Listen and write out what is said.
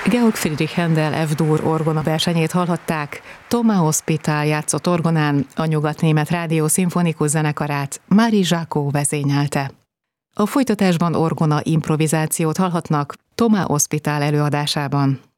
Georg Friedrich Händel F-dur orgona versenyét hallhatták, Thomas Hospital játszott orgonán, a Nyugat-német Rádió szimfonikus zenekarát Marie Jacot vezényelte. A folytatásban orgona improvizációt hallhatnak Thomas Hospital előadásában.